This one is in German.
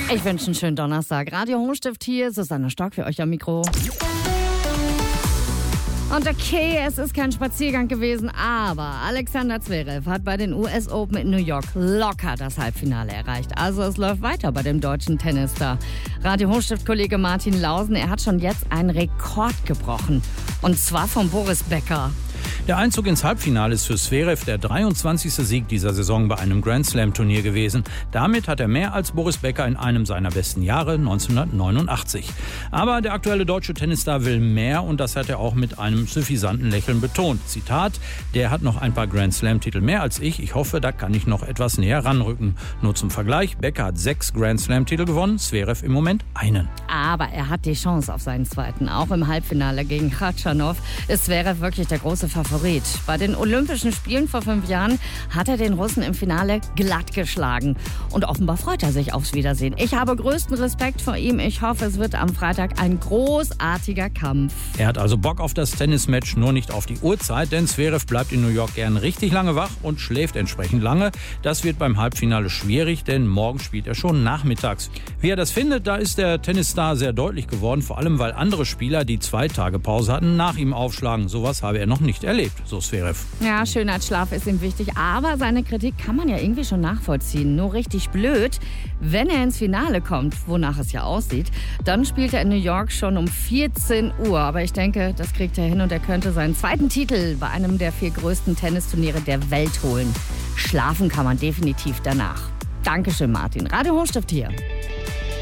Ich wünsche einen schönen Donnerstag. Radio Hochstift hier, Susanne Stock für euch am Mikro. Und okay, es ist kein Spaziergang gewesen, aber Alexander Zverev hat bei den US Open in New York locker das Halbfinale erreicht. Also es läuft weiter bei dem deutschen Tennisstar. Radio Hochstift-Kollege Martin Lausen, er hat schon jetzt einen Rekord gebrochen. Und zwar von Boris Becker. Der Einzug ins Halbfinale ist für Zverev der 23. Sieg dieser Saison bei einem Grand-Slam-Turnier gewesen. Damit hat er mehr als Boris Becker in einem seiner besten Jahre 1989. Aber der aktuelle deutsche Tennisstar will mehr und das hat er auch mit einem suffisanten Lächeln betont. Zitat, der hat noch ein paar Grand-Slam-Titel mehr als ich. Ich hoffe, da kann ich noch etwas näher ranrücken. Nur zum Vergleich, Becker hat 6 Grand-Slam-Titel gewonnen, Zverev im Moment einen. Aber er hat die Chance auf seinen zweiten. Auch im Halbfinale gegen Khachanov ist Zverev wirklich der große Favorit. Bei den Olympischen Spielen vor 5 Jahren hat er den Russen im Finale glatt geschlagen. Und offenbar freut er sich aufs Wiedersehen. Ich habe größten Respekt vor ihm. Ich hoffe, es wird am Freitag ein großartiger Kampf. Er hat also Bock auf das Tennismatch, nur nicht auf die Uhrzeit, denn Zverev bleibt in New York gern richtig lange wach und schläft entsprechend lange. Das wird beim Halbfinale schwierig, denn morgen spielt er schon nachmittags. Wie er das findet, da ist der Tennisstar sehr deutlich geworden, vor allem weil andere Spieler, die 2 Tage Pause hatten, nach ihm aufschlagen. Sowas habe er noch nicht erlebt. So Zverev. Ja, Schönheitsschlaf ist ihm wichtig, aber seine Kritik kann man ja irgendwie schon nachvollziehen. Nur richtig blöd, wenn er ins Finale kommt, wonach es ja aussieht, dann spielt er in New York schon um 14 Uhr. Aber ich denke, das kriegt er hin und er könnte seinen zweiten Titel bei einem der 4 größten Tennisturniere der Welt holen. Schlafen kann man definitiv danach. Dankeschön, Martin. Radio Hochstift hier.